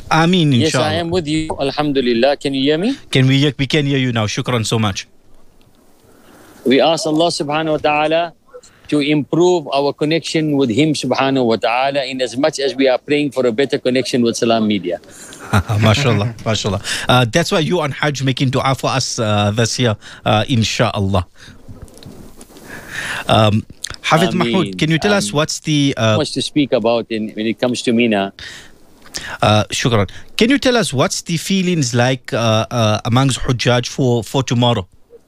Ameen, Yes, I inshallah. am with you. Alhamdulillah. Can you hear me? We can hear you now. Shukran so much. We ask Allah subhanahu wa ta'ala to improve our connection with Him subhanahu wa ta'ala in as much as we are praying for a better connection with Salam Media. MashaAllah, MashaAllah. That's why you on Hajj making dua for us this year, inshallah. Hafid Mahmoud, can you tell us what's the... much to speak about when it comes to Mina. Shukran. Can you tell us what's the feelings like amongst Hujjaj for tomorrow?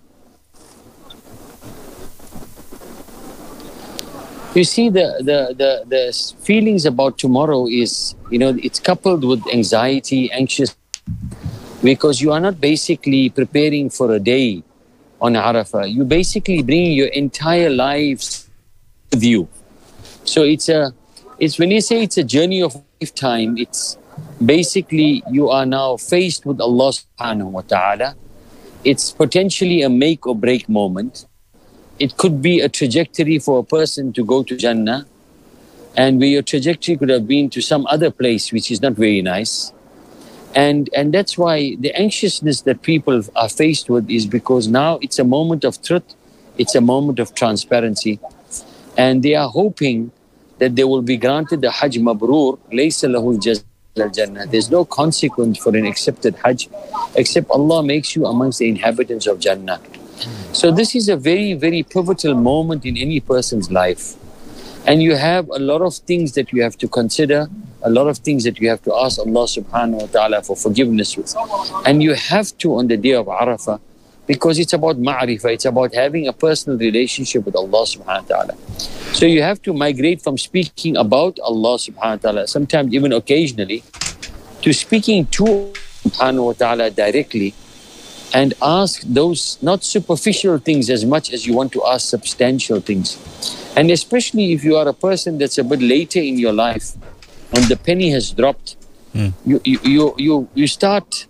You see, the feelings about tomorrow is, it's coupled with anxiety, anxious, because you are not basically preparing for a day on Arafah. You basically bring your entire lives with you. So it's when you say it's a journey of lifetime, it's basically you are now faced with Allah subhanahu wa ta'ala. It's potentially a make or break moment. It could be a trajectory for a person to go to Jannah, and where your trajectory could have been to some other place which is not very nice. And that's why the anxiousness that people are faced with is because now it's a moment of truth, it's a moment of transparency, and they are hoping that they will be granted the Hajj Mabrur, laysa lahu al-Jannah. There's no consequence for an accepted Hajj except Allah makes you amongst the inhabitants of Jannah. So this is a very, very pivotal moment in any person's life. And you have a lot of things that you have to consider, a lot of things that you have to ask Allah subhanahu wa ta'ala for forgiveness with. And you have to on the day of Arafah, because it's about ma'rifah, it's about having a personal relationship with Allah subhanahu wa ta'ala. So you have to migrate from speaking about Allah subhanahu wa ta'ala, sometimes even occasionally, to speaking to subhanahu wa ta'ala directly, and ask those not superficial things as much as you want to ask substantial things. And especially if you are a person that's a bit later in your life and the penny has dropped, you start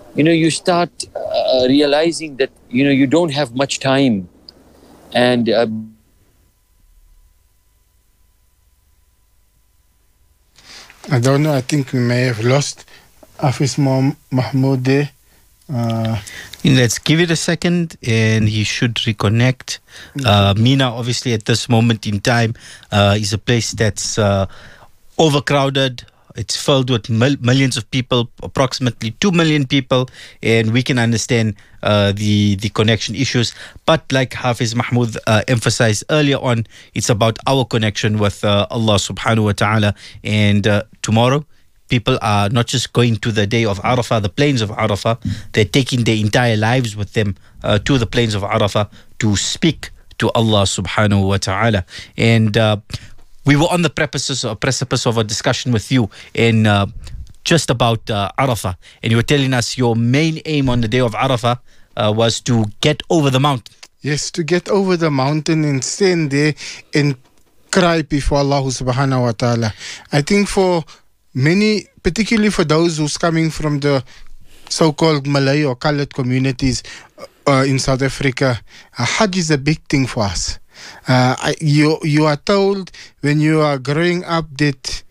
realizing that you don't have much time, and I don't know, I think we may have lost Hafiz Mahmoud there. Let's give it a second and he should reconnect. Mina, obviously, at this moment in time, is a place that's overcrowded. It's filled with millions of people, approximately 2 million people, and we can understand the connection issues. But like Hafiz Mahmoud emphasized earlier on, it's about our connection with Allah subhanahu wa ta'ala. And tomorrow, people are not just going to the day of Arafah, the plains of Arafah, they're taking their entire lives with them to the plains of Arafah to speak to Allah subhanahu wa ta'ala. And we were on the precipice of a discussion with you in just about Arafah, and you were telling us your main aim on the day of Arafah was to get over the mountain. Yes, to get over the mountain and stand there and cry before Allah subhanahu wa ta'ala. I think for many, particularly for those who's coming from the so-called Malay or colored communities in South Africa, Hajj is a big thing for us. You are told when you are growing up that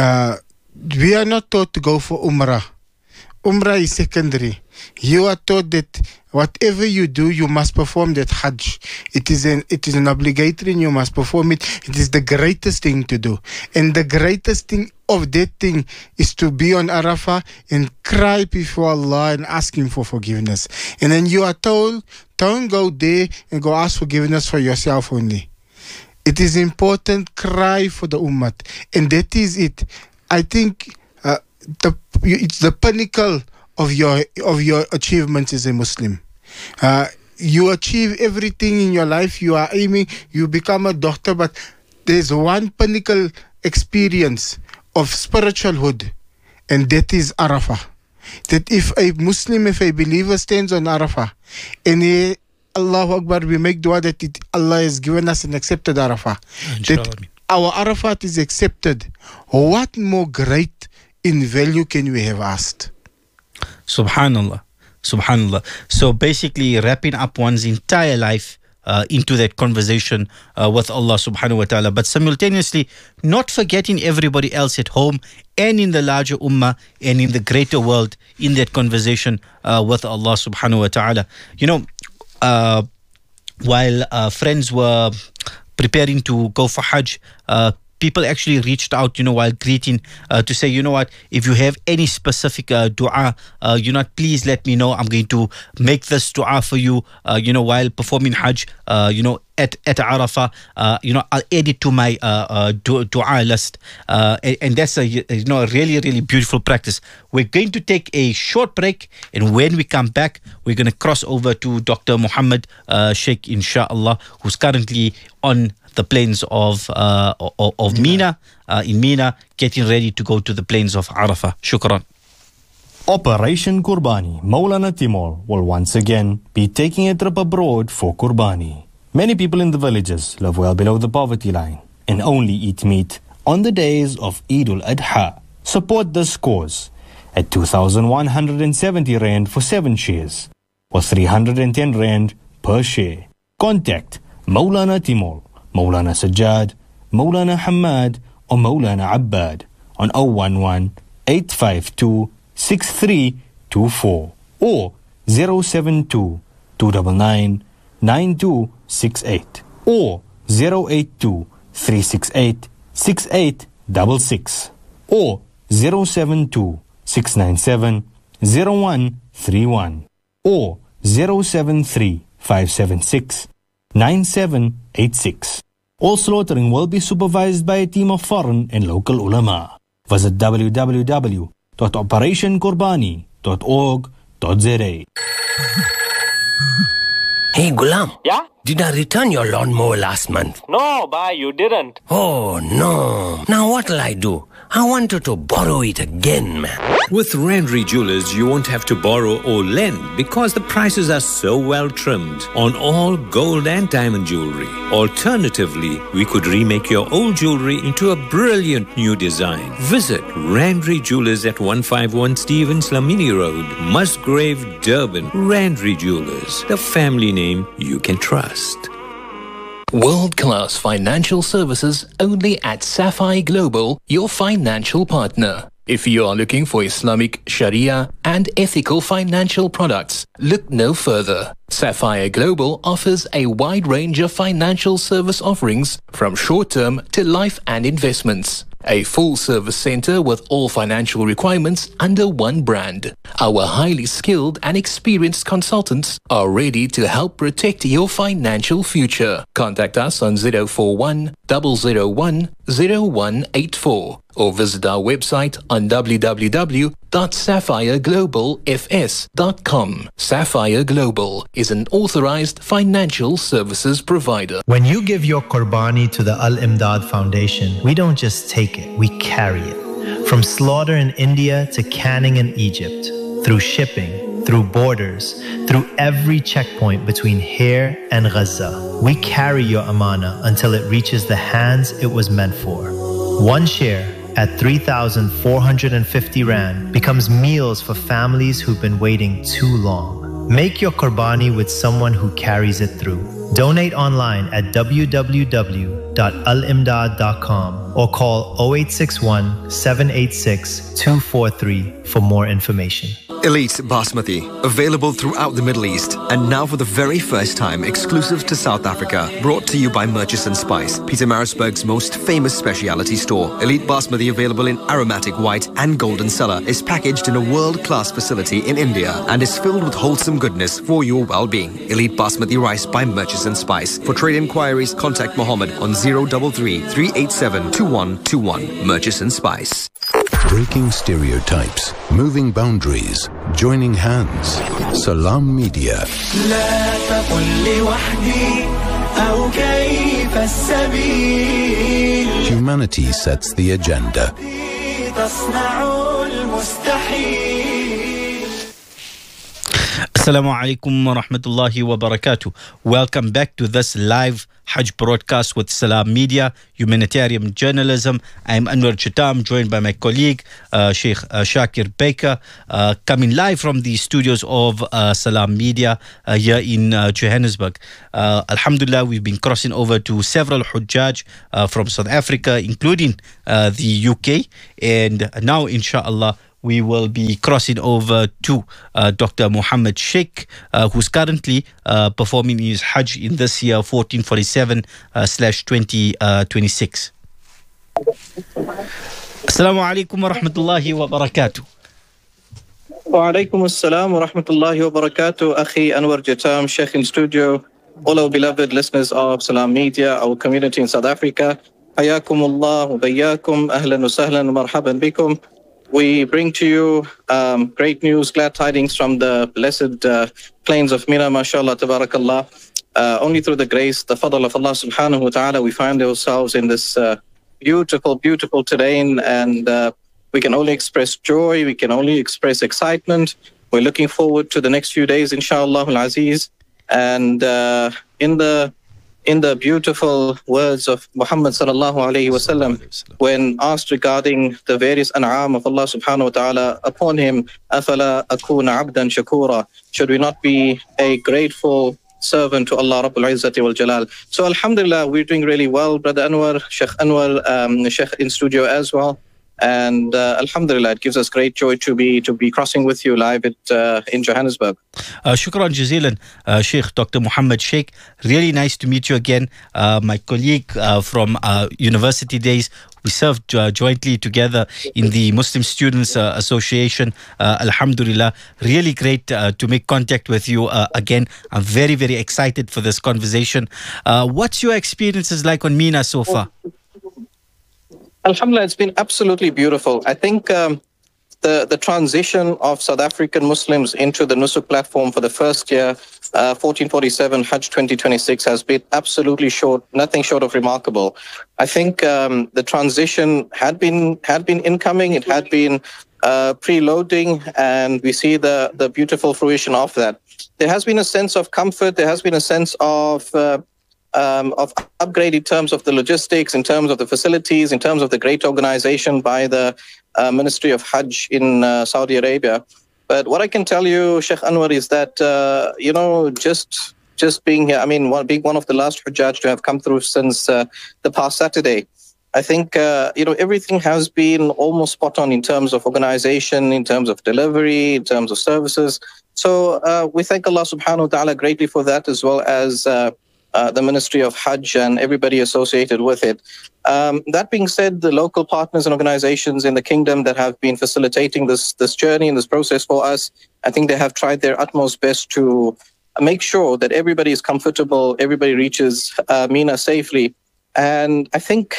we are not taught to go for Umrah. Umrah is secondary. You are taught that whatever you do, you must perform that Hajj. It is an obligatory and you must perform it. It is the greatest thing to do. And the greatest thing of that thing is to be on Arafah and cry before Allah and ask Him for forgiveness. And then you are told, don't go there and go ask forgiveness for yourself only. It is important, cry for the Ummah. And that is it. I think it's the pinnacle of your achievements as a Muslim. You achieve everything in your life. You are aiming, you become a doctor, but there's one pinnacle experience of spiritualhood, and that is Arafah. That if a Muslim, if a believer stands on Arafah, and Allahu Akbar, we make dua that Allah has given us an accepted Arafah. That our Arafat is accepted. What more great in value can we have asked? Subhanallah. Subhanallah. So basically wrapping up one's entire life into that conversation with Allah subhanahu wa ta'ala, but simultaneously not forgetting everybody else at home and in the larger ummah and in the greater world in that conversation with Allah subhanahu wa ta'ala. While friends were preparing to go for Hajj, people actually reached out, while greeting to say, if you have any specific dua, please let me know. I'm going to make this dua for you, while performing Hajj, at Arafah, I'll add it to my dua list. And that's a really, really beautiful practice. We're going to take a short break, and when we come back, we're going to cross over to Dr. Muhammad Sheikh, inshallah, who's currently on the plains of Mina, in Mina, getting ready to go to the plains of Arafah. Shukran. Operation Qurbani, Maulana Timur will once again be taking a trip abroad for Qurbani. Many people in the villages live well below the poverty line and only eat meat on the days of Eid al-Adha. Support this cause at 2,170 Rand for 7 shares or 310 Rand per share. Contact Maulana Timur, Maulana Sajjad, Maulana Hamad or Maulana Abbad on 011-852-6324 or 072-299-9268 or 082-368-6866 or 072-697-0131 or 073-576-9786. All slaughtering will be supervised by a team of foreign and local ulama. Visit www.operationqurbani.org.za. Hey Gulam. Yeah? Did I return your lawnmower last month? No, bhai, you didn't. Oh no. Now what'll I do? I wanted to borrow it again, man. With Randry Jewelers, you won't have to borrow or lend because the prices are so well trimmed on all gold and diamond jewelry. Alternatively, we could remake your old jewelry into a brilliant new design. Visit Randry Jewelers at 151 Stevens Lamini Road, Musgrave, Durban. Randry Jewelers, the family name you can trust. World-class financial services only at Sapphire Global, your financial partner. If you are looking for Islamic, Sharia and ethical financial products, look no further. Sapphire Global offers a wide range of financial service offerings from short-term to life and investments. A full-service center with all financial requirements under one brand. Our highly skilled and experienced consultants are ready to help protect your financial future. Contact us on 041 001 0184 or visit our website on www.sapphireglobalfs.com. Sapphire Global is an authorized financial services provider. When you give your Qurbani to the Al-Imdad Foundation, we don't just take it, we carry it. From slaughter in India to canning in Egypt, through shipping, through borders, through every checkpoint between here and Gaza, we carry your amana until it reaches the hands it was meant for. One share at 3,450 Rand becomes meals for families who've been waiting too long. Make your Qurbani with someone who carries it through. Donate online at www.alimdad.com or call 0861 786 243 for more information. Elite Basmati, available throughout the Middle East and now for the very first time exclusive to South Africa. Brought to you by Murchison Spice, Pietermaritzburg's most famous specialty store. Elite Basmati, available in aromatic white and golden cellar, is packaged in a world-class facility in India and is filled with wholesome goodness for your well-being. Elite Basmati rice by Murchison Spice. For trade inquiries, contact Mohammed on 033 387 2121. Murchison Spice. Breaking stereotypes, moving boundaries, joining hands. Salam Media. Humanity sets the agenda. Assalamu alaikum wa rahmatullahi wa barakatuh. Welcome back to this live Hajj broadcast with Salam Media, Humanitarian Journalism. I'm Anwar Chitam, joined by my colleague, Sheikh Shakir Baker, coming live from the studios of Salam Media here in Johannesburg. Alhamdulillah, we've been crossing over to several Hujjaj from South Africa, including the UK. And now, inshallah, we will be crossing over to Dr. Muhammad Sheikh, who's currently performing his Hajj in this year, 1447/2026. Assalamu alaikum wa rahmatullahi wa barakatuh. Wa alaikum assalam wa rahmatullahi wa barakatuh. Akhi Anwar Jatam, Sheikh in studio, all our beloved listeners of Salam Media, our community in South Africa. Hayakumullah wa bayyakum, ahlan wa sahlan wa marhaban bikum. We bring to you great news, glad tidings from the blessed plains of Mina, mashallah, tabarakallah. Only through the grace, the fadl of Allah subhanahu wa ta'ala, we find ourselves in this beautiful, beautiful terrain, and we can only express joy, we can only express excitement. We're looking forward to the next few days, inshallah al-aziz. And in the beautiful words of Muhammad sallallahu alayhi wasallam, when asked regarding the various an'am of Allah subhanahu wa ta'ala upon him, afala akuna abdan shakura, should we not be a grateful servant to Allah Rabbul Izzati wal Jalal? So alhamdulillah, we're doing really well, Brother Anwar, Sheikh Anwar, Sheikh in studio as well. And alhamdulillah, it gives us great joy to be crossing with you live in Johannesburg. Shukran jazilan, Sheikh Dr. Muhammad Sheikh. Really nice to meet you again. My colleague from university days. We served jointly together in the Muslim Students Association. Alhamdulillah, really great to make contact with you again. I'm very, very excited for this conversation. What's your experiences like on Mina so far? Alhamdulillah, it's been absolutely beautiful. I think the transition of South African Muslims into the Nusuk platform for the first year, 1447 Hajj 2026, has been absolutely nothing short of remarkable. I think the transition had been incoming, it had been preloading, and we see the beautiful fruition of that. There has been a sense of comfort, there has been a sense of upgrade in terms of the logistics, in terms of the facilities, in terms of the great organization by the Ministry of Hajj in Saudi Arabia. But what I can tell you, Sheikh Anwar, is that, just being here, I mean, being one of the last Hujjaj to have come through since the past Saturday, I think, everything has been almost spot on in terms of organization, in terms of delivery, in terms of services. So we thank Allah subhanahu wa ta'ala greatly for that, as well as the Ministry of Hajj and everybody associated with it. That being said, the local partners and organizations in the kingdom that have been facilitating this journey and this process for us, I think they have tried their utmost best to make sure that everybody is comfortable, everybody reaches Mina safely. And I think,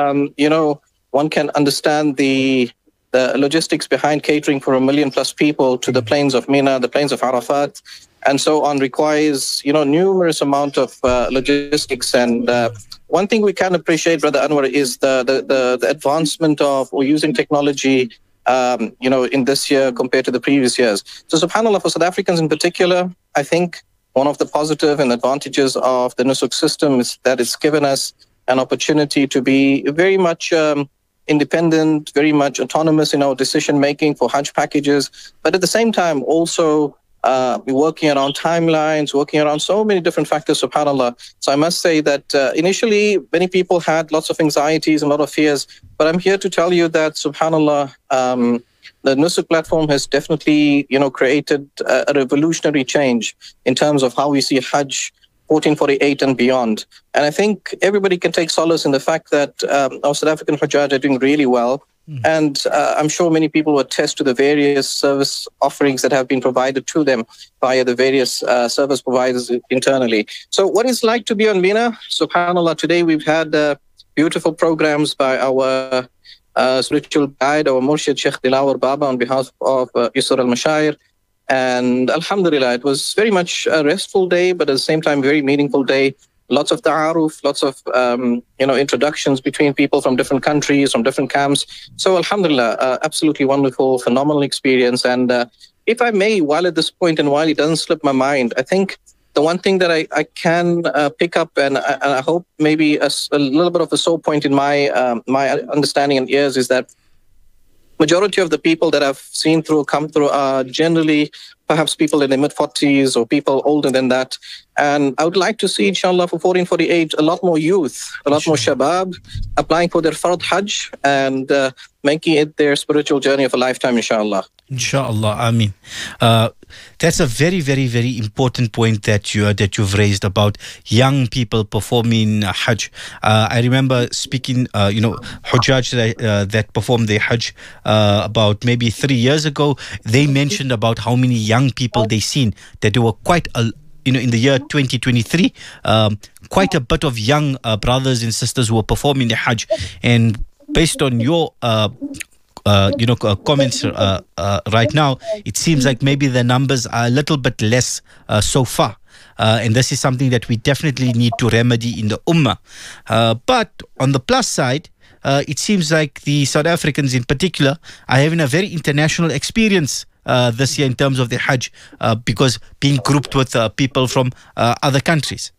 one can understand the logistics behind catering for 1 million plus people to the plains of Mina, the plains of Arafat, and so on, requires, numerous amount of logistics. And one thing we can appreciate, Brother Anwar, is the advancement of or using technology, in this year compared to the previous years. So subhanAllah, for South Africans in particular, I think one of the positive and advantages of the Nusuk system is that it's given us an opportunity to be very much independent, very much autonomous in our decision-making for Hajj packages, but at the same time also working around timelines, working around so many different factors, subhanAllah. So I must say that initially many people had lots of anxieties and a lot of fears, but I'm here to tell you that, subhanAllah, the Nusuk platform has definitely, created a revolutionary change in terms of how we see Hajj 1448 and beyond. And I think everybody can take solace in the fact that our South African Hujjaj are doing really well. And I'm sure many people will attest to the various service offerings that have been provided to them via the various service providers internally. So what it's like to be on Mina? SubhanAllah, today we've had beautiful programs by our spiritual guide, our Murshid Sheikh Dilawar Baba, on behalf of Yusur al-Mashair. And alhamdulillah, it was very much a restful day, but at the same time, very meaningful day. Lots of ta'aruf, lots of, introductions between people from different countries, from different camps. So alhamdulillah, absolutely wonderful, phenomenal experience. And, if I may, while at this point and while it doesn't slip my mind, I think the one thing that I can pick up, and I hope maybe a little bit of a sore point in my my understanding and ears, is that majority of the people that I've seen come through are generally perhaps people in their mid-40s or people older than that. And I would like to see, inshallah, for 1448, a lot more youth, a lot more shabab applying for their Fard Hajj and making it their spiritual journey of a lifetime, inshallah. Inshallah, Ameen. That's a very, very, very important point that you've raised about young people performing Hajj. I remember speaking, Hujjaj that performed the Hajj about maybe 3 years ago. They mentioned about how many young people they seen, that there were quite a in the year 2023, quite a bit of young brothers and sisters who were performing the Hajj. And based on your comments right now, it seems like maybe the numbers are a little bit less so far. And this is something that we definitely need to remedy in the Ummah. But on the plus side, it seems like the South Africans in particular are having a very international experience this year in terms of the Hajj, because being grouped with people from other countries.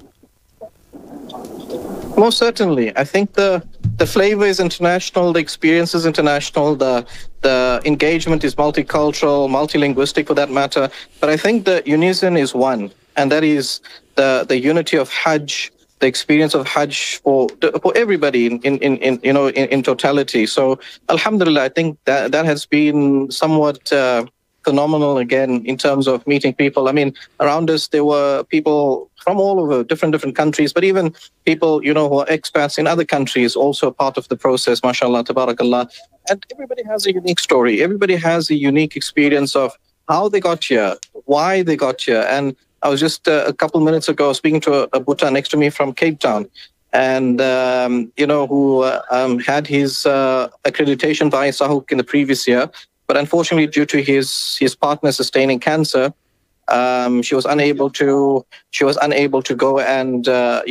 Most certainly. I think the flavor is international, the experience is international, the engagement is multicultural, multilinguistic for that matter. But I think the unison is one, and that is the unity of Hajj, the experience of Hajj for everybody in totality. So alhamdulillah, I think that has been somewhat phenomenal again in terms of meeting people. I mean, around us there were people from all over different countries, but even people who are expats in other countries also part of the process, mashallah, tabarakallah. And everybody has a unique story. Everybody has a unique experience of how they got here, why they got here. And I was just a couple minutes ago speaking to a Buddha next to me from Cape Town, and who had his accreditation via SAHUK in the previous year, but unfortunately due to his partner sustaining cancer, she was unable to go and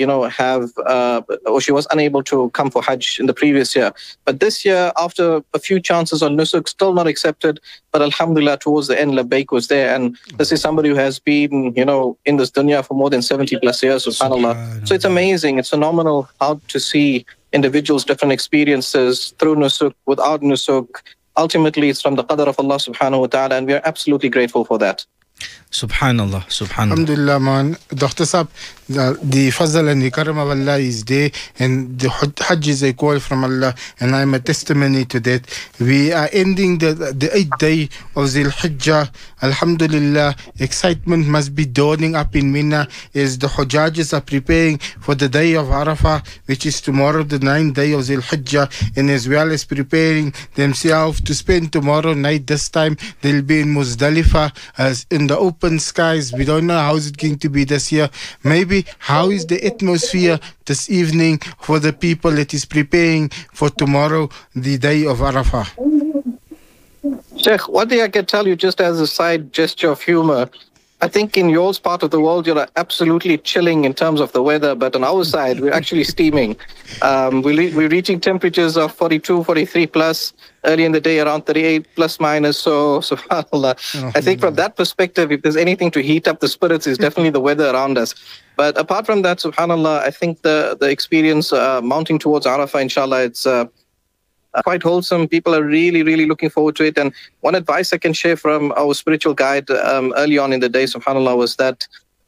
she was unable to come for Hajj in the previous year. But this year, after a few chances on Nusuk, still not accepted, but alhamdulillah, towards the end Labbaik was there. And this is somebody who has been in this dunya for more than 70 plus years, subhanallah. So it's amazing, it's phenomenal how to see individuals' different experiences through Nusuk, without Nusuk. Ultimately, it's from the qadr of Allah subhanahu wa ta'ala, and we are absolutely grateful for that. Subhanallah, subhanallah. Alhamdulillah, man. Dr. Saab, the fazl and the karam of Allah is there, and the Hajj is a call from Allah, and I'm a testimony to that. We are ending the 8th day of Zil Hijjah. Alhamdulillah, excitement must be dawning up in Mina as the Hujjages are preparing for the day of Arafah, which is tomorrow, the 9th day of Zil Hijjah, and as well as preparing themselves to spend tomorrow night. This time they'll be in Muzdalifah, as in the open skies. We don't know how is it going to be this year. Maybe how is the atmosphere this evening for the people that is preparing for tomorrow, the day of Arafah? Sheikh, one thing I can tell you just as a side gesture of humor, I think in your part of the world, you're absolutely chilling in terms of the weather, but on our side, we're actually steaming. We're reaching temperatures of 42, 43 plus, early in the day around 38 plus minus. So, subhanAllah, I think from that perspective, if there's anything to heat up the spirits, is definitely the weather around us. But apart from that, subhanAllah, I think the experience mounting towards Arafah, inshallah, it's quite wholesome. People are really, really looking forward to it. And one advice I can share from our spiritual guide early on in the day, subhanAllah, was that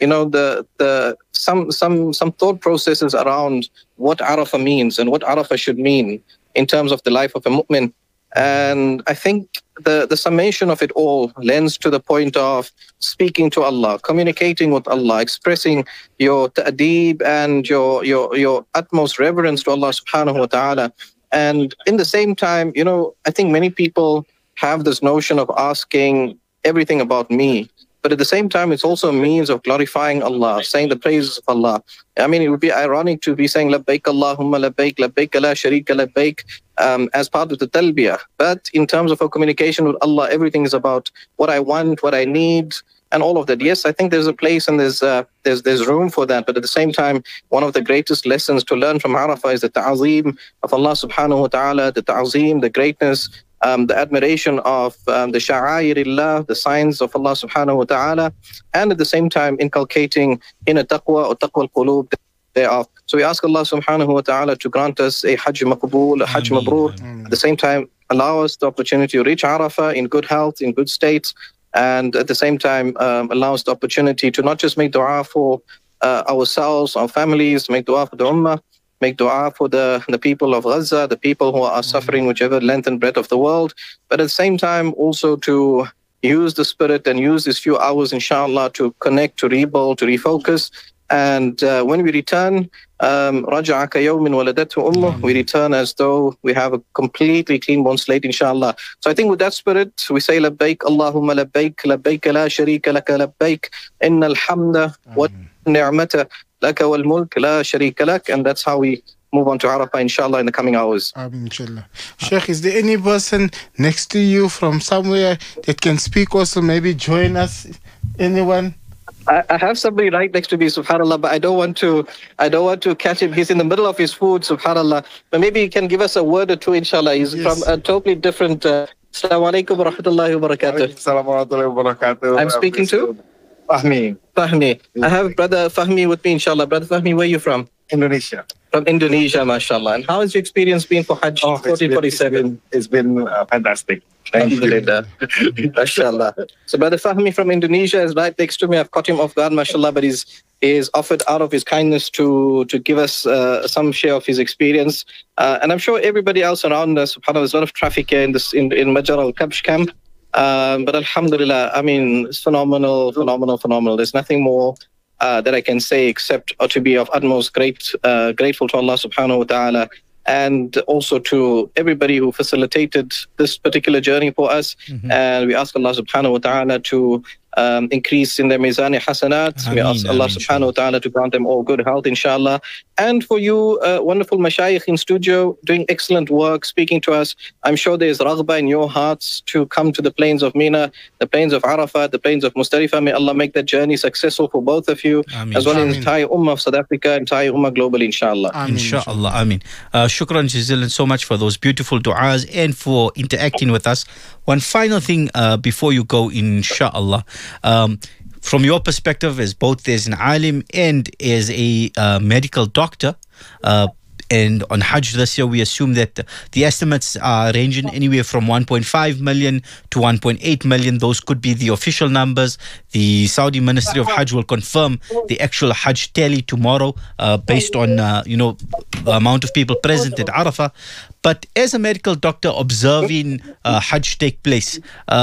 some thought processes around what Arafah means and what Arafah should mean in terms of the life of a mu'min. And I think the summation of it all lends to the point of speaking to Allah, communicating with Allah, expressing your ta'deeb and your utmost reverence to Allah subhanahu wa ta'ala. And in the same time, I think many people have this notion of asking everything about me. But at the same time, it's also a means of glorifying Allah, saying the praises of Allah. I mean, it would be ironic to be saying labbaik Allahumma labbaik, labbaik la sharika labbaik as part of the talbiyah. But in terms of our communication with Allah, everything is about what I want, what I need, and all of that. Yes, I think there's a place and there's room for that. But at the same time, one of the greatest lessons to learn from Arafah is the ta'zeem of Allah subhanahu wa ta'ala, the ta'zeem, the greatness, the admiration of the sha'airillah, the signs of Allah subhanahu wa ta'ala, and at the same time inculcating inner taqwa or taqwa al-qulub thereof. So we ask Allah subhanahu wa ta'ala to grant us a hajj maqbool, a hajj mabrur. At the same time, allow us the opportunity to reach Arafah in good health, in good state, and at the same time allow us the opportunity to not just make dua for ourselves, our families, make dua for the ummah, make dua for the people of Gaza, the people who are suffering whichever length and breadth of the world, but at the same time also to use the spirit and use these few hours, inshallah, to connect, to rebuild, to refocus. And when we return, رَجَعَ كَيَوْمٍ وَلَدَتْهُ أُمُّهُ, we return as though we have a completely clean bone slate, inshallah. So I think with that spirit, we say لبيك اللهم لبيك لبيك لا شريك لك لبيك إن الحمد والنعمة لك والملك لا شريك لك, and that's how we move on to Arafah, inshallah, in the coming hours. Inshallah. Sheikh, is there any person next to you from somewhere that can speak also, maybe join us? Anyone? I have somebody right next to me, subhanallah, but I don't want to catch him. He's in the middle of his food, subhanallah. But maybe he can give us a word or two, inshallah. He's from a totally different... Assalamu alaikum wa rahmatullahi wa barakatuh. I'm speaking to? Fahmi. I have Brother Fahmi with me, inshallah. Brother Fahmi, where are you from? Indonesia. From Indonesia, mashallah. And how has your experience been for Hajj 1447? It's been fantastic. Alhamdulillah. Mashallah. So Brother Fahmi from Indonesia is right next to me. I've caught him off guard, mashallah, but he's offered out of his kindness to give us some share of his experience. And I'm sure everybody else around us, subhanAllah, there's a lot of traffic here in Majar al-Kabsh camp. But alhamdulillah, I mean, it's phenomenal. There's nothing more that I can say except to be of utmost grateful to Allah subhanahu wa ta'ala, and also to everybody who facilitated this particular journey for us. And we ask Allah subhanahu wa ta'ala to increase in their mizani hasanat. We ask Allah subhanahu wa ta'ala to grant them all good health, inshallah. And for you, wonderful mashayikh in studio, doing excellent work, speaking to us. I'm sure there's raghbah in your hearts to come to the plains of Mina, the plains of Arafat, the plains of Muzdalifah. May Allah make that journey successful for both of you, as well as the entire ummah of South Africa, entire ummah globally, inshallah. Inshallah, Ameen. Shukran jazilan so much for those beautiful du'as and for interacting with us. One final thing before you go, inshallah. From your perspective as both as an alim and as a medical doctor, and on Hajj this year, we assume that the estimates are ranging anywhere from 1.5 million to 1.8 million. Those could be the official numbers. The Saudi Ministry of Hajj will confirm the actual Hajj tally tomorrow based on, the amount of people present at Arafah. But as a medical doctor observing Hajj take place,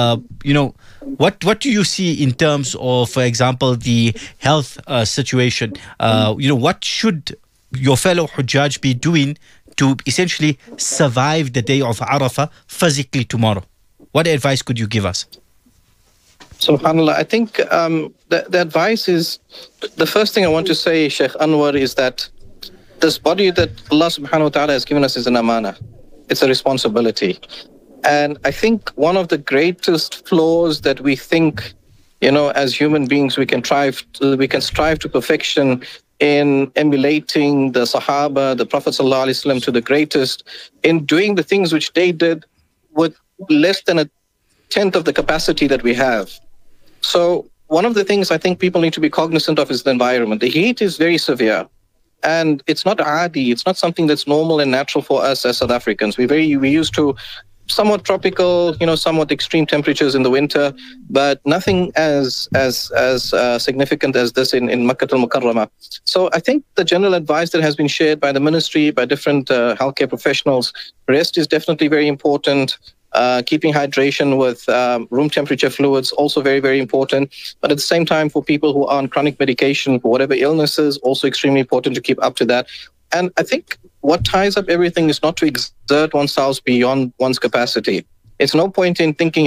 what do you see in terms of, for example, the health situation? What should your fellow Hujjaj be doing to essentially survive the day of Arafah physically tomorrow? What advice could you give us? SubhanAllah, I think the advice is, the first thing I want to say, Sheikh Anwar, is that this body that Allah subhanahu wa ta'ala has given us is an amana. It's a responsibility. And I think one of the greatest flaws that we think, as human beings, we can strive to perfection in emulating the Sahaba, the Prophet ﷺ to the greatest, in doing the things which they did with less than 1/10 of the capacity that we have. So one of the things I think people need to be cognizant of is the environment. The heat is very severe. And it's not adi, it's not something that's normal and natural for us as South Africans. We're used to somewhat tropical, somewhat extreme temperatures in the winter, but nothing as significant as this in Makkah al-Mukarramah. So I think the general advice that has been shared by the ministry, by different healthcare professionals, rest is definitely very important. Keeping hydration with room temperature fluids, also very, very important. But at the same time, for people who are on chronic medication for whatever illnesses, also extremely important to keep up to that. And I think what ties up everything is not to exert oneself beyond one's capacity. It's no point in thinking,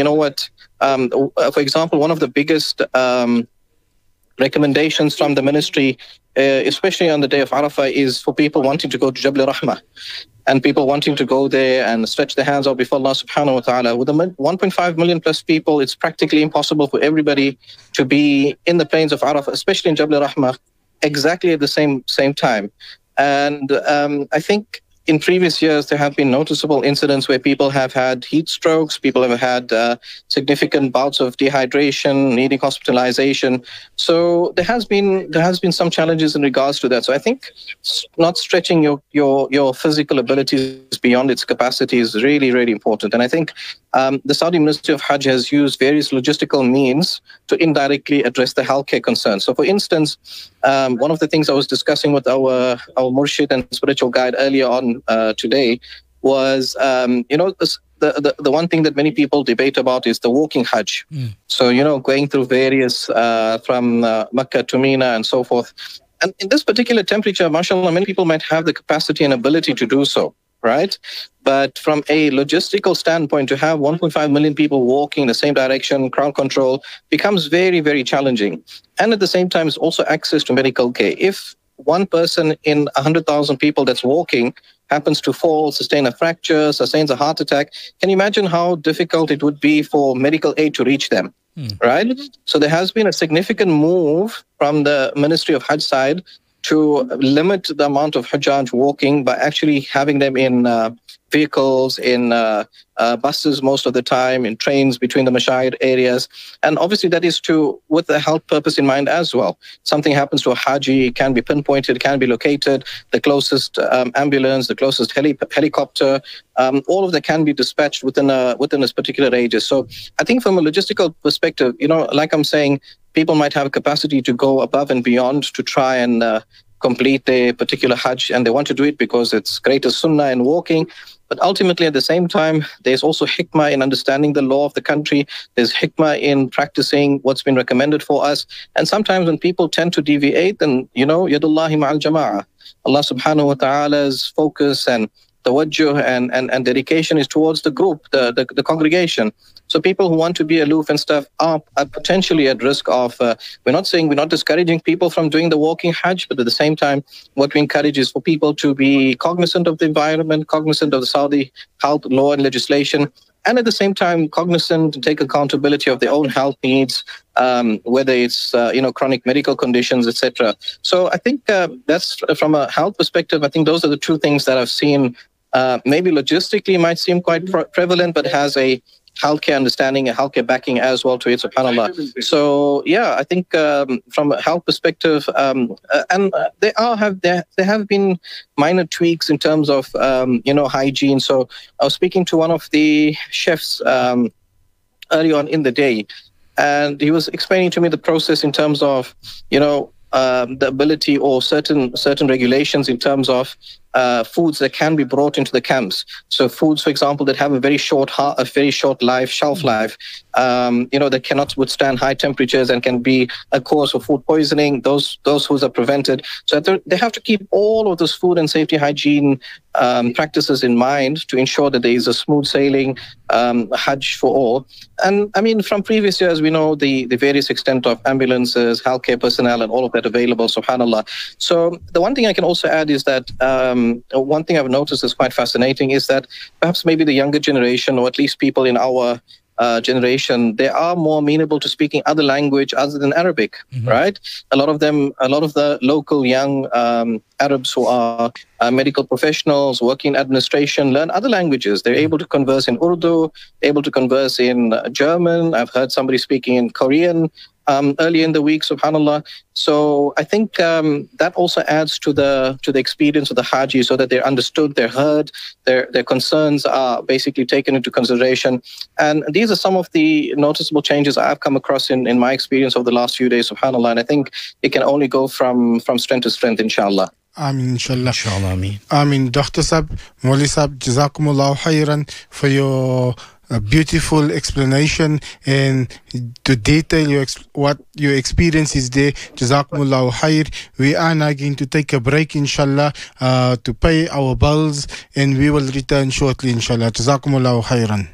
for example, one of the biggest recommendations from the ministry, especially on the day of Arafah, is for people wanting to go to Jabal Rahmah. And people wanting to go there and stretch their hands out before Allah subhanahu wa ta'ala. With 1.5 million plus people, it's practically impossible for everybody to be in the plains of Arafah, especially in Jabal Rahmah, exactly at the same time. And I think in previous years, there have been noticeable incidents where people have had heat strokes, people have had significant bouts of dehydration, needing hospitalization. So there has been some challenges in regards to that. So I think not stretching your physical abilities beyond its capacity is really, really important. And I think the Saudi Ministry of Hajj has used various logistical means to indirectly address the healthcare concerns. So for instance, one of the things I was discussing with our murshid and spiritual guide earlier on today was, the one thing that many people debate about is the walking Hajj. So, going through various, from Makkah to Mina and so forth. And in this particular temperature, mashallah, many people might have the capacity and ability to do so, right? But from a logistical standpoint, to have 1.5 million people walking in the same direction, crowd control, becomes very, very challenging. And at the same time, it's also access to medical care. If one person in 100,000 people that's walking happens to fall, sustain a fracture, sustains a heart attack, can you imagine how difficult it would be for medical aid to reach them, right? So there has been a significant move from the Ministry of Hajj side to limit the amount of Hajjaj walking by actually having them in vehicles, in buses most of the time, in trains between the mashayikh areas. And obviously that is with the health purpose in mind as well. Something happens to a Haji, it can be pinpointed, can be located, the closest ambulance, the closest helicopter, all of that can be dispatched within a particular radius. So I think from a logistical perspective, like I'm saying, people might have a capacity to go above and beyond to try and complete a particular Hajj, and they want to do it because it's greater sunnah in walking. But ultimately, at the same time, there's also hikmah in understanding the law of the country. There's hikmah in practicing what's been recommended for us. And sometimes when people tend to deviate, then, yadullahi ma'al jama'ah. Allah subhanahu wa ta'ala's focus and tawajjuh and dedication is towards the group, the congregation. So people who want to be aloof and stuff are potentially at risk of, we're not discouraging people from doing the walking Hajj, but at the same time, what we encourage is for people to be cognizant of the environment, cognizant of the Saudi health law and legislation, and at the same time, cognizant and take accountability of their own health needs, whether it's, chronic medical conditions, etc. So I think that's from a health perspective, I think those are the two things that I've seen. Maybe logistically might seem quite prevalent, but has a healthcare understanding and healthcare backing as well to it, subhanAllah. So yeah, I think from a health perspective, and there have been minor tweaks in terms of hygiene. So I was speaking to one of the chefs early on in the day, and he was explaining to me the process in terms of the ability or certain regulations in terms of foods that can be brought into the camps. So foods, for example, that have a very short shelf life, that cannot withstand high temperatures and can be a cause of food poisoning. Those foods are prevented. So they have to keep all of those food and safety hygiene practices in mind to ensure that there is a smooth sailing Hajj for all. And I mean, from previous years, we know the various extent of ambulances, healthcare personnel, and all of that available, subhanAllah. So the one thing I can also add is that one thing I've noticed is quite fascinating is that perhaps maybe the younger generation, or at least people in our generation, they are more amenable to speaking other language other than Arabic, right? A lot of the local young Arabs who are medical professionals working in administration learn other languages. They're able to converse in Urdu, able to converse in German. I've heard somebody speaking in Korean early in the week, subhanAllah. So I think that also adds to the experience of the Haji, so that they're understood, they're heard, their concerns are basically taken into consideration. And these are some of the noticeable changes I've come across in my experience over the last few days, subhanAllah. And I think it can only go from strength to strength, inshallah. Ameen, inshallah. Inshallah, ameen. Ameen. Dr. Sab, Mawli Sab, Jazakumullahu khairan for your beautiful explanation and to detail what your experience is there. Jazakumullahu khair. We are now going to take a break, inshallah, to pay our bills, and we will return shortly, inshallah. Jazakumullahu khairan.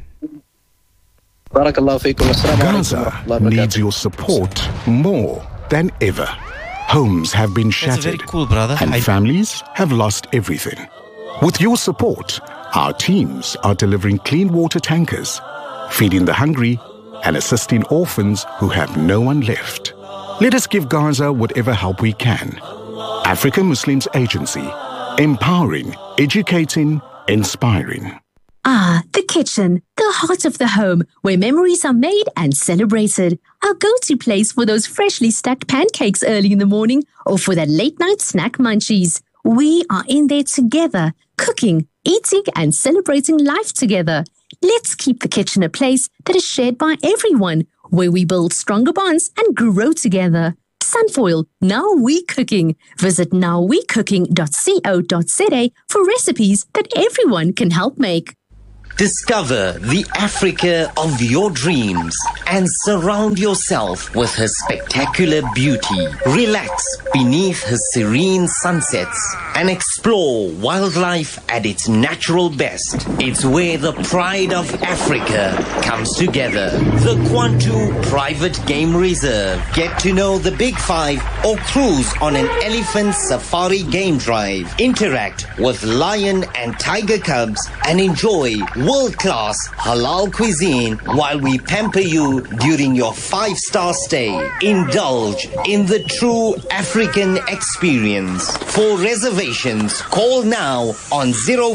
Gaza needs your support more than ever. Homes have been shattered. That's very cool, brother. And families have lost everything. With your support, our teams are delivering clean water tankers, feeding the hungry, and assisting orphans who have no one left. Let us give Gaza whatever help we can. African Muslims Agency, Empowering, educating, inspiring. Ah, the kitchen, the heart of the home, where memories are made and celebrated. Our go-to place for those freshly stacked pancakes early in the morning or for that late-night snack munchies. We are in there together, cooking, eating and celebrating life together. Let's keep the kitchen a place that is shared by everyone, where we build stronger bonds and grow together. Sunfoil, Now We Cooking. Visit nowwecooking.co.za for recipes that everyone can help make. Discover the Africa of your dreams and surround yourself with her spectacular beauty. Relax beneath her serene sunsets and explore wildlife at its natural best. It's where the pride of Africa comes together. The Kwantu Private Game Reserve. Get to know the Big Five or cruise on an elephant safari game drive. Interact with lion and tiger cubs and enjoy world-class halal cuisine while we pamper you during your 5-star stay. Indulge in the true African experience. For reservations, call now on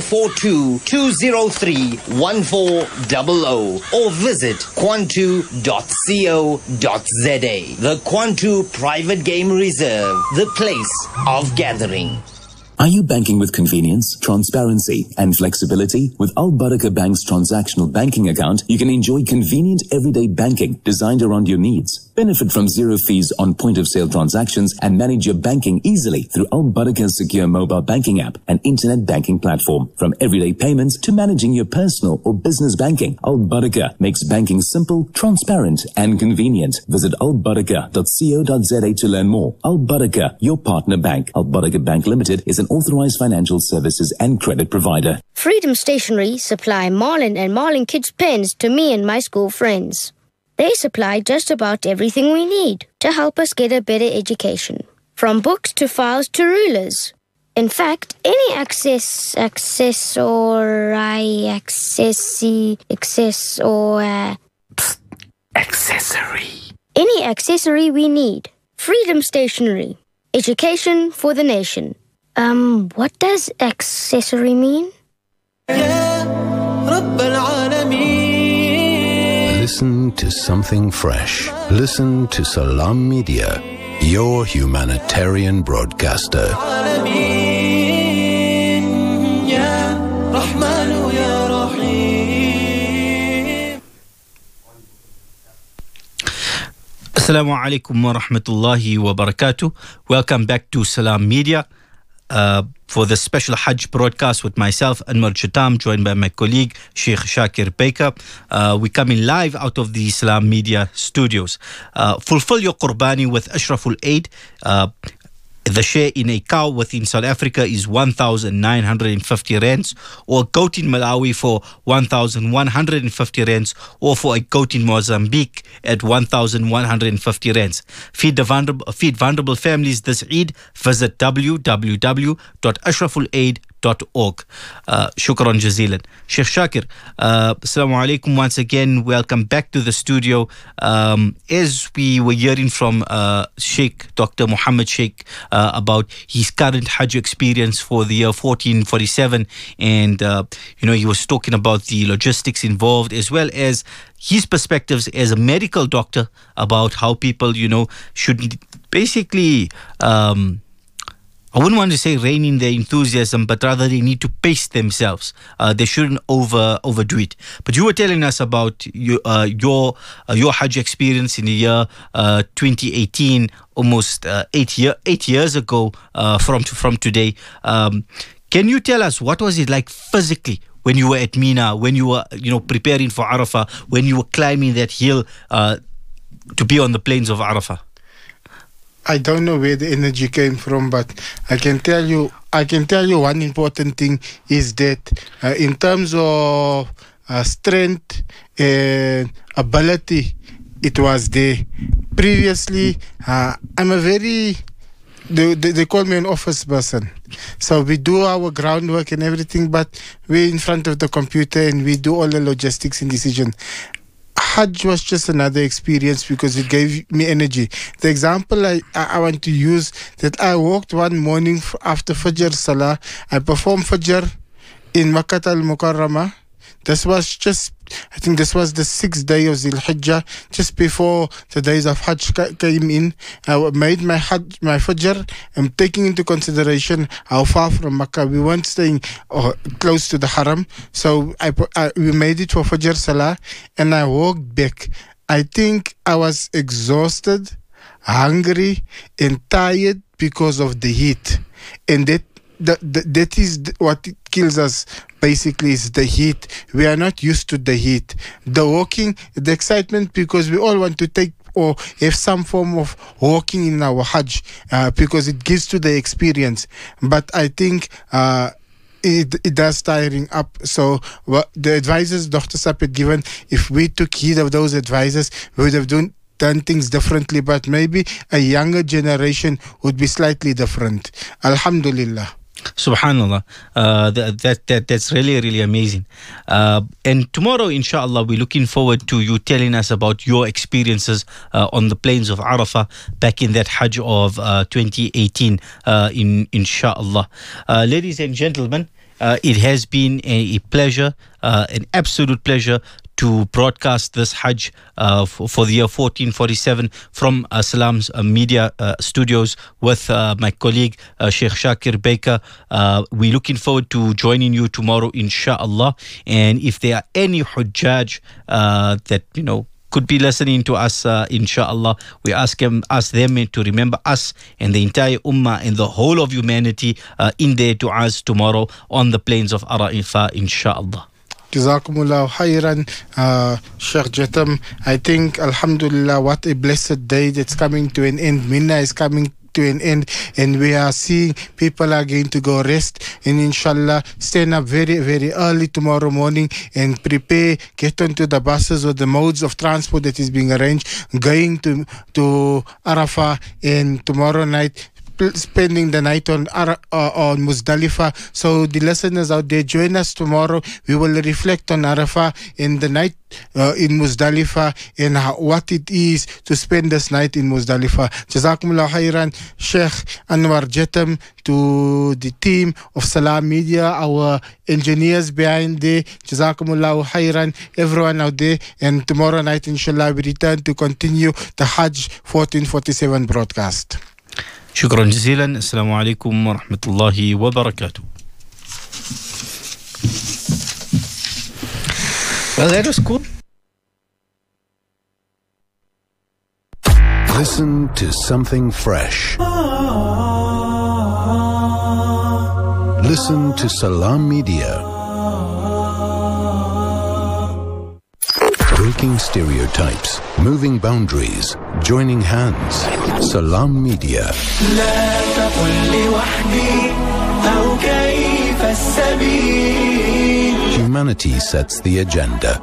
042-203-1400 or visit kwantu.co.za. The Kwantu Private Game Reserve, the place of gathering. Are you banking with convenience, transparency, and flexibility? With Al Barakah Bank's transactional banking account, you can enjoy convenient everyday banking designed around your needs. Benefit from zero fees on point-of-sale transactions and manage your banking easily through Al Barakah's secure mobile banking app and internet banking platform. From everyday payments to managing your personal or business banking, Al Barakah makes banking simple, transparent, and convenient. Visit albarakah.co.za to learn more. Al Barakah, your partner bank. Al Barakah Bank Limited is an authorized financial services and credit provider. Freedom Stationery supply Marlin and Marlin Kids pens to me and my school friends. They supply just about everything we need to help us get a better education, from books to files to rulers. In fact, any any accessory we need. Freedom Stationery. Education for the nation. What does accessory mean? Listen to something fresh. Listen to Salam Media, your humanitarian broadcaster. Assalamu alaikum wa rahmatullahi wa barakatuh. Welcome back to Salam Media. For the special Hajj broadcast with myself, Anwar Chatam, joined by my colleague, Sheikh Shakir Baker. We're coming live out of the Islam Media studios. Fulfill your Qurbani with Ashraful Aid. The share in a cow within South Africa is 1,950 rands, or a goat in Malawi for 1,150 rands, or for a goat in Mozambique at 1,150 rands. Feed vulnerable families this Eid. Visit www.ashrafulaid.org. Shukran jazilan. Sheikh Shakir, assalamu alaikum once again. Welcome back to the studio. As we were hearing from Sheikh Dr. Muhammad Sheikh about his current Hajj experience for the year 1447, and he was talking about the logistics involved, as well as his perspectives as a medical doctor about how people, should basically I wouldn't want to say rein in their enthusiasm, but rather they need to pace themselves. They shouldn't overdo it. But you were telling us about your Hajj experience in the year 2018, almost 8 years ago from today. Can you tell us what was it like physically when you were at Mina, when you were preparing for Arafah, when you were climbing that hill to be on the plains of Arafah? I don't know where the energy came from, but I can tell you one important thing is that in terms of strength and ability, it was there. Previously, I'm a very, they call me an office person. So we do our groundwork and everything, but we're in front of the computer and we do all the logistics and decision. Hajj was just another experience because it gave me energy. The example I want to use, that I walked one morning after Fajr Salah. I performed Fajr in Makkah al-Mukarramah. This was just, I think this was the 6th day of Zil Hijjah, just before the days of Hajj came in. I made my Fajr, and taking into consideration how far from Makkah, we weren't staying close to the Haram. So we made it for Fajr Salah, and I walked back. I think I was exhausted, hungry, and tired because of the heat. And that is what kills us, basically, is the heat. We are not used to the heat. The walking, the excitement, because we all want to take or have some form of walking in our Hajj, because it gives to the experience. But I think it does tiring up. So the advices Dr. Sap had given, if we took heed of those advices, we would have done things differently, but maybe a younger generation would be slightly different. Alhamdulillah. Subhanallah. That's really, really amazing. And tomorrow, inshallah, we're looking forward to you telling us about your experiences on the plains of Arafah back in that Hajj of 2018, inshallah. Ladies and gentlemen, it has been a pleasure, an absolute pleasure, to broadcast this Hajj for the year 1447 from Salam's media studios with my colleague Sheikh Shakir Baker. We're looking forward to joining you tomorrow, inshallah. And if there are any Hujjaj that could be listening to us, inshallah, we ask them to remember us and the entire ummah and the whole of humanity in their du'as tomorrow on the plains of Arafah, inshallah. Jazakumullah khairan, Sheikh Jatam. I think, alhamdulillah, what a blessed day that's coming to an end. Minna is coming to an end, and we are seeing people are going to go rest, and inshallah stand up very, very early tomorrow morning and prepare, get onto the buses or the modes of transport that is being arranged, going to Arafah, and tomorrow night spending the night on Muzdalifah. So the listeners out there, join us tomorrow. We will reflect on Arafah in the night in Muzdalifah, and what it is to spend this night in Muzdalifah. Jazakumullah khairan, Sheikh Anwar Jatam, to the team of Salam Media, our engineers behind there. Jazakumullah khairan, everyone out there. And tomorrow night, inshallah, we return to continue the Hajj 1447 broadcast. شكرا جزيلا. السلام عليكم ورحمة الله وبركاته. Well, that was cool. Listen to something fresh. Listen to Salam Media. Breaking stereotypes, moving boundaries, joining hands. Salam Media. Humanity sets the agenda.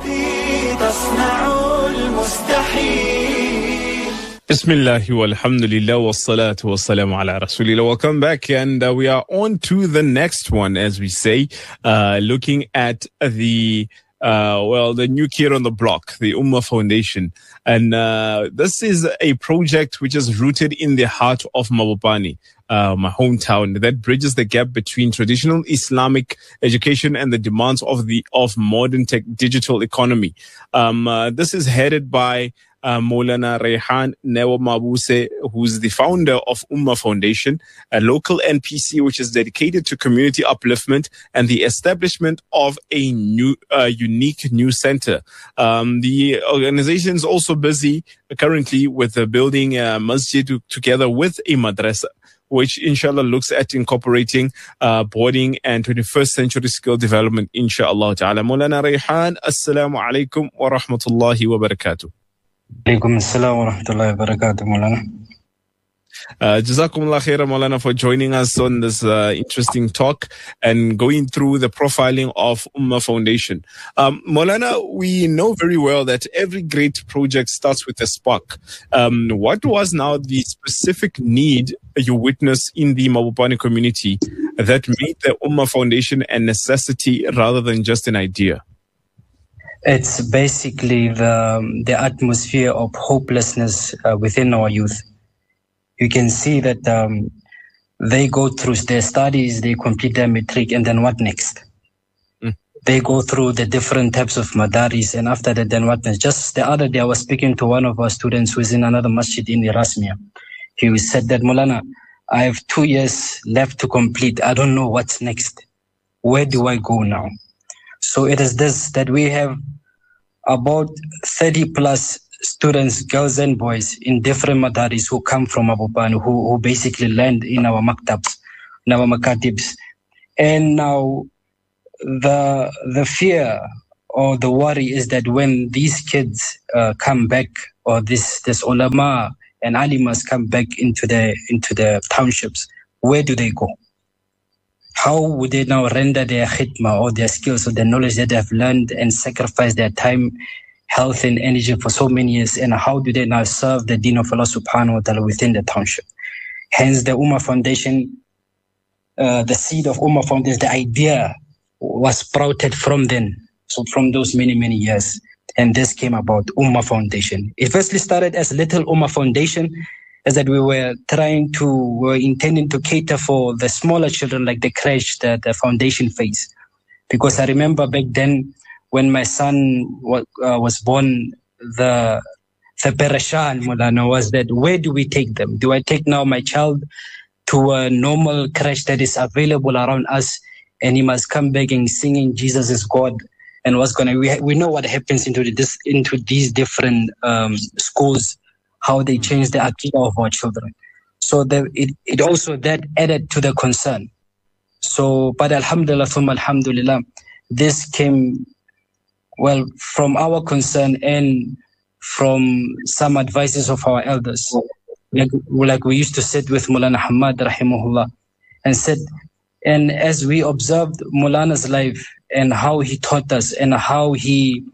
Bismillahi walhamdulillah wassalatu wassalamu ala rasulillah. Welcome back, and we are on to the next one, as we say, looking at the new kid on the block, the Ummah Foundation. And this is a project which is rooted in the heart of Mabopane, my hometown, that bridges the gap between traditional Islamic education and the demands of modern digital economy. This is headed by Maulana Rehan Newa Mabuse, who's the founder of Ummah Foundation, a local NPC which is dedicated to community upliftment and the establishment of a unique new center. The organization is also busy currently with building a masjid together with a madrasa, which inshallah looks at incorporating boarding and 21st century skill development, inshallah ta'ala. Maulana Rehan, assalamu alaikum wa rahmatullahi wa barakatuh. Alaikum assalam wa rahmatullahi wa barakatuh, Maulana. Jazakumullah khairan, Maulana, for joining us on this interesting talk and going through the profiling of Ummah Foundation. Maulana, we know very well that every great project starts with a spark. What was now the specific need you witnessed in the Mabopane community that made the Ummah Foundation a necessity rather than just an idea? It's basically the atmosphere of hopelessness within our youth. You can see that they go through their studies, they complete their matric, and then what next? They go through the different types of madaris, and after that, then what next? Just the other day, I was speaking to one of our students who is in another masjid in Erasmia. He said that, Maulana, I have 2 years left to complete. I don't know what's next. Where do I go now? So it is this, that we have about 30 plus students, girls and boys, in different madaris who come from Mabopane, who basically land in our maktabs, in our makatibs. And now the fear or the worry is that when these kids come back, or this ulama and alimas come back into the townships, where do they go? How would they now render their khidmah or their skills or their knowledge that they have learned and sacrifice their time, health and energy for so many years, and how do they now serve the deen of Allah subhanahu wa ta'ala within the township? Hence the Ummah Foundation, the seed of Ummah Foundation, the idea was sprouted from then, so from those many, many years. And this came about, Ummah Foundation. It firstly started as Little Ummah Foundation, as that we were intending to cater for the smaller children, like the crèche, the foundation phase. Because I remember back then, when my son was born, the Parashan, Maulana, was that, where do we take them? Do I take now my child to a normal crèche that is available around us, and he must come back and singing Jesus is God? And we know what happens into these different schools, how they change the aqidah of our children. So it also that added to the concern. So, but alhamdulillah, this came, well, from our concern and from some advices of our elders. Like we used to sit with Maulana Hamad rahimahullah and said, and as we observed Maulana's life and how he taught us and how he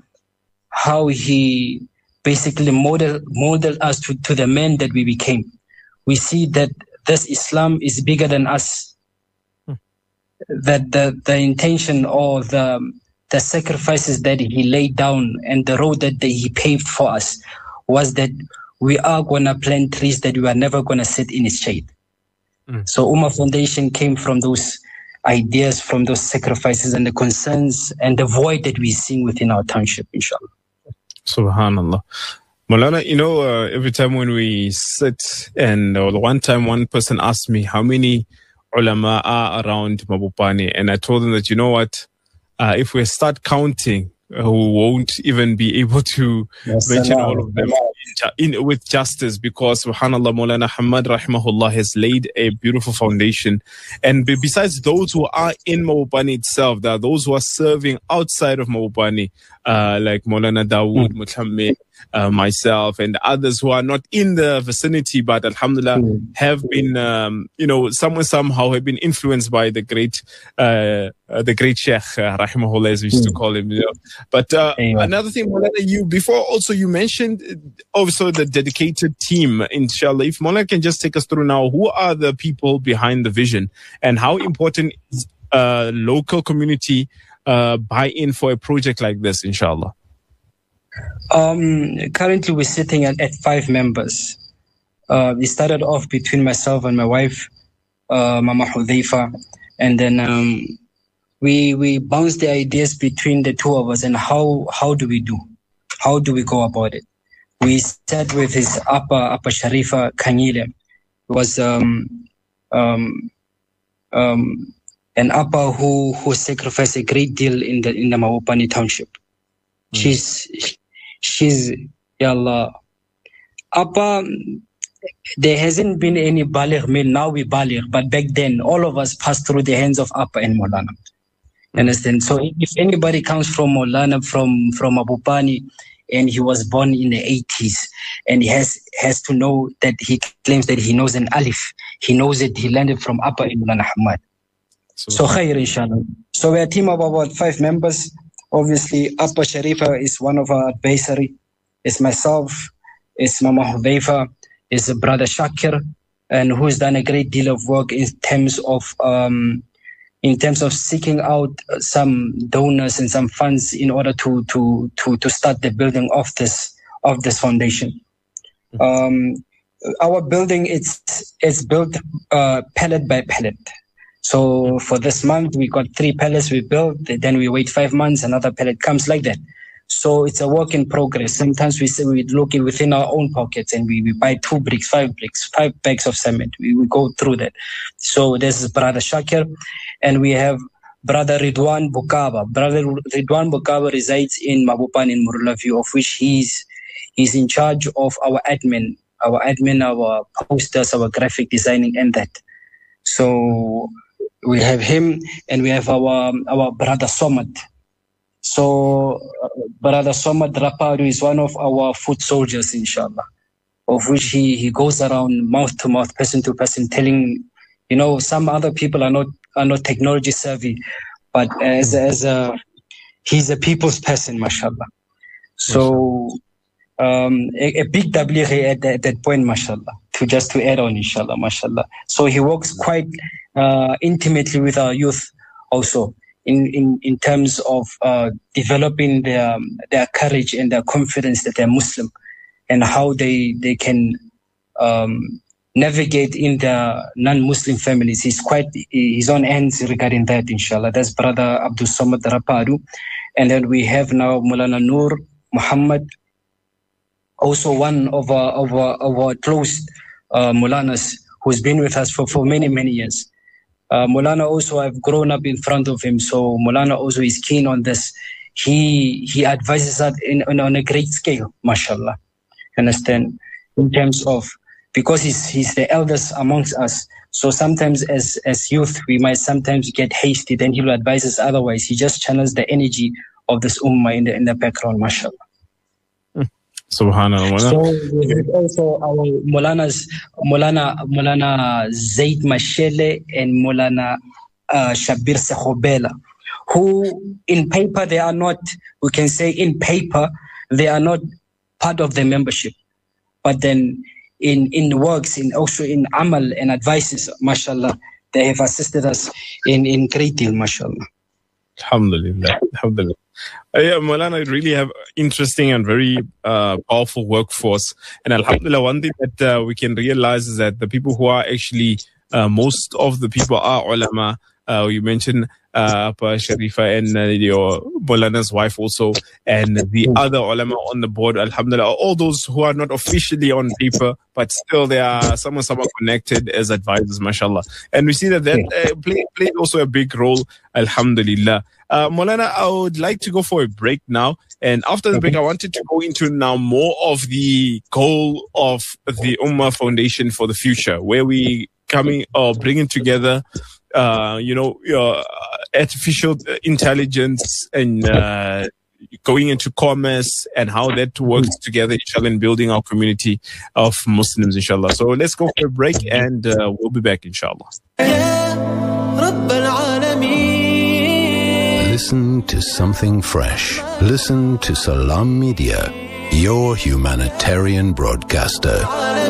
basically modeled us to the men that we became, we see that this Islam is bigger than us. That the intention or the sacrifices that he laid down and the road that he paved for us was that we are going to plant trees that we are never going to sit in its shade. So Ummah Foundation came from those ideas, from those sacrifices and the concerns and the void that we see within our township, inshallah. Subhanallah. Maulana, every time when we sit, and one time one person asked me how many ulama are around Mabopane, and I told them that, you know what, if we start counting, we won't even be able to mention all of them with justice, because subhanallah, Maulana Hamad rahimahullah has laid a beautiful foundation. And besides those who are in Mabopane itself, there are those who are serving outside of Mabopane, like Maulana Dawood, Muthammid, myself, and others who are not in the vicinity, but alhamdulillah have been, somehow have been influenced by the great Sheikh, rahimahullah, as we used to call him. But another thing, Maulana, you mentioned also the dedicated team, inshallah. If Maulana can just take us through now, who are the people behind the vision, and how important is local community buy-in for a project like this, inshallah? Currently we're sitting at 5 members. We started off between myself and my wife, Mama Hudhaifa, and then we bounced the ideas between the two of us, and how do we go about it? We sat with his Appa Sharifa Kanyile. Was an Appa who sacrificed a great deal in the Mabopane township. She's Ya Allah. Appa, there hasn't been any baligh meal, now we baligh, but back then all of us passed through the hands of Appa and Maulana. Understand? So if anybody comes from Maulana, from Mabopane, and he was born in the 80s, and he has to know that he claims that he knows an alif. He knows it, he learned it from Appa and Maulana Hamad. So khair, inshallah. So we're a team of about 5 members. Obviously, Appa Sharifa is one of our advisory. It's myself, it's Mama Hudhaifa, it's Brother Shakir, and who's done a great deal of work in terms of in terms of seeking out some donors and some funds in order to start the building of this foundation. Our building it's built pallet by pallet. So for this month we got 3 pallets we built, then we wait 5 months, another pallet comes, like that. So it's a work in progress. Sometimes we look within our own pockets and we buy 2 bricks, 5 bricks, 5 bags of cement. We go through that. So this is Brother Shakir, and we have Brother Ridwan Bukaba. Brother Ridwan Bukaba resides in Mabupan in Murulavu, of which he's in charge of our admin, our posters, our graphic designing, and that. So we have him, and we have our Brother Somad. So Brother Somad Rapadu is one of our foot soldiers, inshallah, of which he goes around mouth to mouth, person to person, telling, some other people are not technology savvy, but he's a people's person, mashallah. So a big tablighi at that point, mashallah, to add on, inshallah, mashallah. So he works quite intimately with our youth also in terms of developing their courage and their confidence that they're Muslim, and how they can navigate in the non-Muslim families. He's on ends regarding that, inshallah. That's Brother Abdul Samad Rapadu. And then we have now Mulana Noor Muhammad, also one of our close Mulanas, who's been with us for many, many years. Mulana also, I've grown up in front of him, so Mulana also is keen on this. He advises us on a great scale, mashallah. Understand? In terms of, because he's the eldest amongst us, so sometimes as youth, we might sometimes get hasty, then he will advise us otherwise. He just channels the energy of this ummah in the background, mashallah. Subhanallah. So we have also our Mulana Zaid Mashele and Mulana Shabir Sekhobela, who in paper they are not, we can say in paper, they are not part of the membership. But then in works, also in amal and advices, mashallah, they have assisted us in great deal, mashallah. Alhamdulillah. Alhamdulillah. Yeah, Maulana, really have interesting and very powerful workforce. And alhamdulillah, one thing that we can realize is that the people who are actually, most of the people are ulama. You mentioned Sharifa and your Maulana's wife also, and the other ulama on the board, alhamdulillah, all those who are not officially on paper, but still they are someone connected as advisors, mashallah. And we see that played also a big role, alhamdulillah. Maulana, I would like to go for a break now. And after the break, I wanted to go into now more of the goal of the Ummah Foundation for the future, where we bringing together artificial intelligence and going into commerce and how that works together, inshallah, in building our community of Muslims, inshallah. So let's go for a break and we'll be back, inshallah. Listen to something fresh. Listen to Salam Media, your humanitarian broadcaster.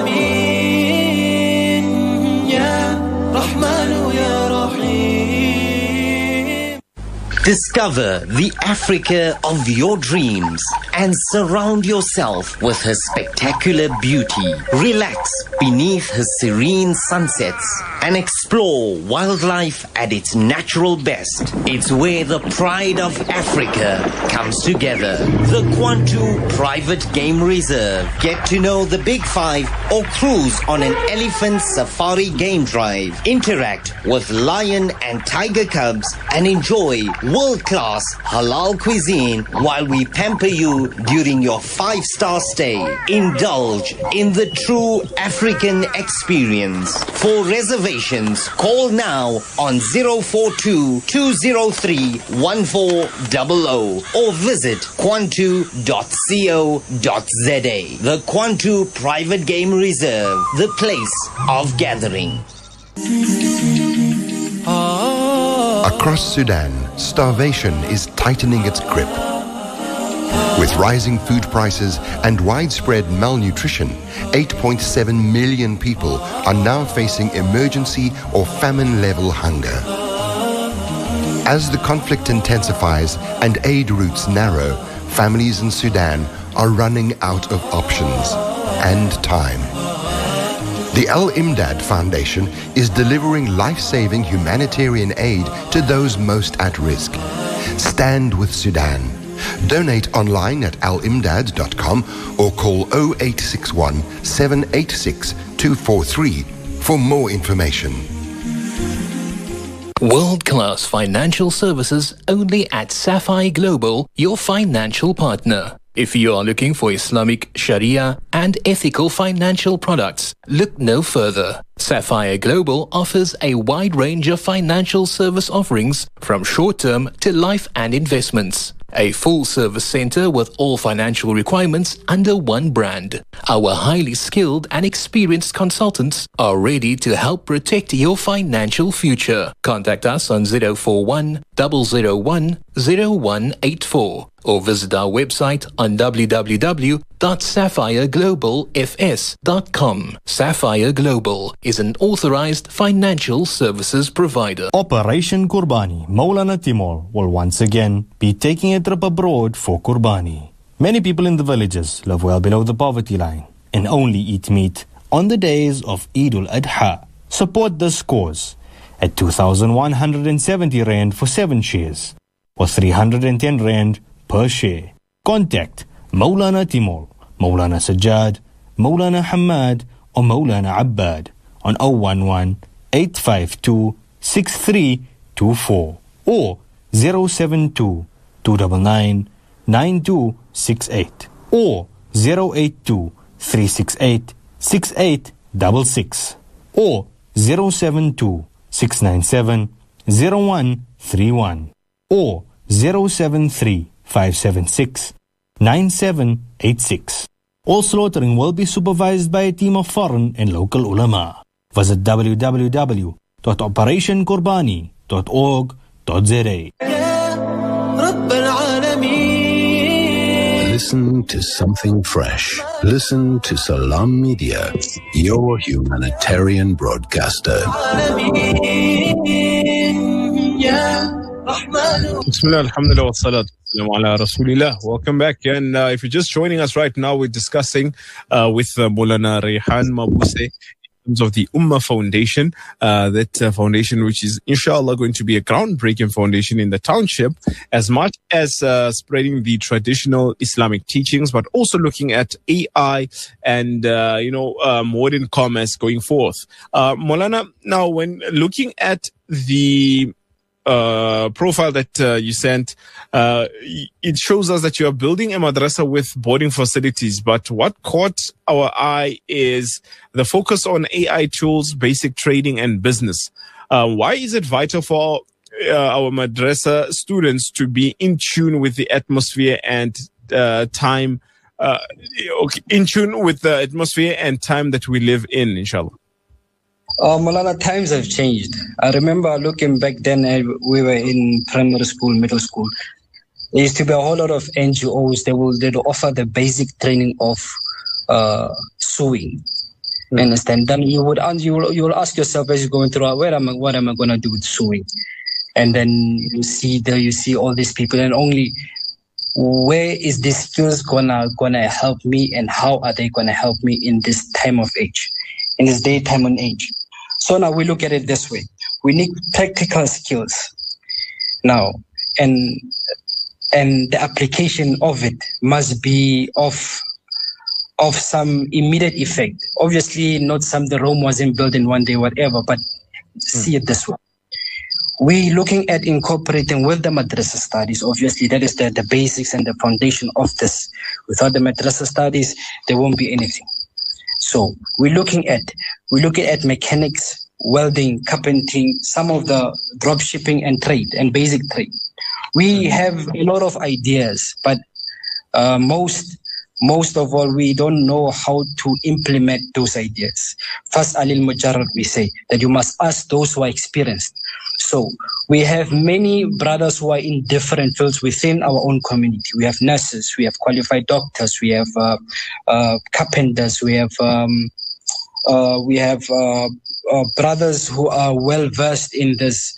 Discover the Africa of your dreams and surround yourself with her spectacular beauty. Relax beneath her serene sunsets and explore wildlife at its natural best. It's where the pride of Africa comes together. The Kwantu Private Game Reserve. Get to know the Big Five or cruise on an elephant safari game drive. Interact with lion and tiger cubs and enjoy world-class halal cuisine while we pamper you during your 5-star stay. Indulge in the true African experience. For reservations, call now on 042-203-1400 or visit kwantu.co.za. The Kwantu Private Game Reserve, the place of gathering. Across Sudan, starvation is tightening its grip. With rising food prices and widespread malnutrition, 8.7 million people are now facing emergency or famine-level hunger. As the conflict intensifies and aid routes narrow, families in Sudan are running out of options and time. The Al-Imdad Foundation is delivering life-saving humanitarian aid to those most at risk. Stand with Sudan. Donate online at alimdad.com or call 0861 786 243 for more information. World-class financial services only at Sapphire Global, your financial partner. If you are looking for Islamic Sharia and ethical financial products, look no further. Sapphire Global offers a wide range of financial service offerings from short-term to life and investments. A full-service center with all financial requirements under one brand. Our highly skilled and experienced consultants are ready to help protect your financial future. Contact us on 041 001 0184 or visit our website on www.sapphireglobalfs.com. Sapphire Global is an authorized financial services provider. Operation Kurbani Maulana Timur will once again be taking a trip abroad for Kurbani. Many people in the villages live well below the poverty line and only eat meat on the days of Eid al-Adha. Support this cause at 2,170 Rand for 7 shares or 310 Rand per share. Contact Maulana Timur, Maulana Sajjad, Maulana Hamad or Maulana Abbad on 011 852 6324 or 072 299 9268 or 082 368 6866 or 072 697 0131 or 073 576 9786. All slaughtering will be supervised by a team of foreign and local ulama. Visit www.operationkurbani.org.za. Listen to something fresh. Listen to Salam Media, your humanitarian broadcaster. Bismillah, alhamdulillah, wa salatu ala rasulillah. Welcome back. And if you're just joining us right now, we're discussing with Maulana Rehan Mabuse in terms of the Ummah Foundation, that foundation which is inshallah going to be a groundbreaking foundation in the township, as much as spreading the traditional Islamic teachings, but also looking at AI and modern commerce going forth. Maulana, now when looking at the profile that you sent, it shows us that you are building a madrasa with boarding facilities. But what caught our eye is the focus on AI tools, basic trading, and business. Why is it vital for our madrasa students to be in tune with the atmosphere and time, in tune with the atmosphere and time that we live in, inshallah? Maulana, times have changed. I remember looking back then, we were in primary school, middle school. There used to be a whole lot of NGOs. They will offer the basic training of sewing. You understand? Then you will ask yourself as you're going through, what am I going to do with sewing? And then you see all these people, and only where is these skills gonna help me, and how are they gonna help me in this time of age, in this day, time and age? So now we look at it this way. We need practical skills now, and the application of it must be of some immediate effect. Obviously, not the Rome wasn't built in one day, whatever, but see it this way. We're looking at incorporating with the madrasa studies. Obviously, that is the basics and the foundation of this. Without the madrasa studies, there won't be anything. So we're looking at mechanics, welding, carpentering, some of the drop shipping and trade and basic trade. We have a lot of ideas, but most of all, we don't know how to implement those ideas. First, Alil Mujarrad, we say that you must ask those who are experienced. So we have many brothers who are in different fields within our own community. We have nurses, we have qualified doctors, we have carpenters, we have brothers who are well versed in this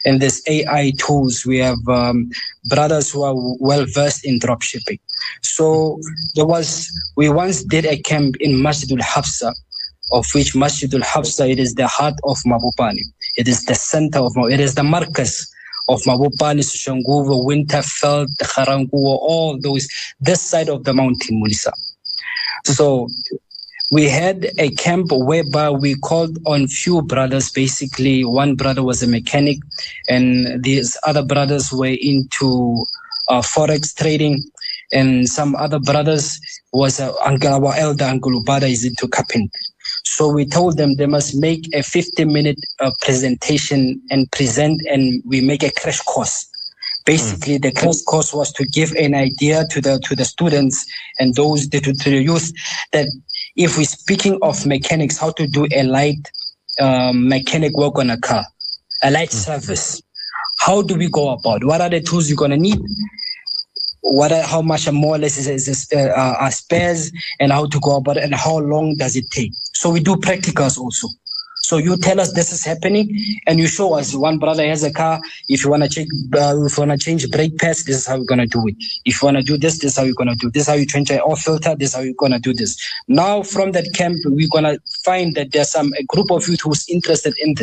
and there's AI tools. We have brothers who are well versed in drop shipping. So we once did a camp in Masjid al-Hafsa, of which Masjid al-Hafsa, it is the heart of Mabopane. It is the center of it is the Marcus of Mabopane, Soshanguve, Winterfeld, Garankuwa, all those, this side of the mountain, Mulisa. So we had a camp whereby we called on few brothers. Basically, one brother was a mechanic, and these other brothers were into forex trading, and some other brothers was our elder Uncle Ubada is into carpentry. So we told them they must make a 50-minute presentation and present, and we make a crash course. Basically, the crash course was to give an idea to the students and those to the youth that if we're speaking of mechanics, how to do a light mechanic work on a car, a light service. How do we go about? What are the tools you're gonna need? How much more or less are spares, and how to go about it, and how long does it take? So we do practicals also. So you tell us this is happening, and you show us. One brother has a car. If you wanna change brake pads, this is how we're gonna do it. If you wanna do this, this is how you're gonna do. This is how you change an oil filter. This is how you're gonna do this. Now from that camp, we're gonna find that there's a group of youth who's interested in this.